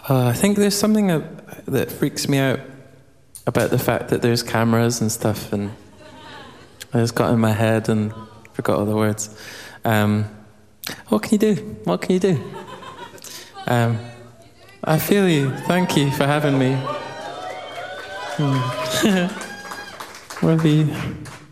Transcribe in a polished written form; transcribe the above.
I think there's something that freaks me out about the fact that there's cameras and stuff, and I just got in my head and forgot all the words. What can you do? What can you do? I feel you. Thank you for having me. Worthy.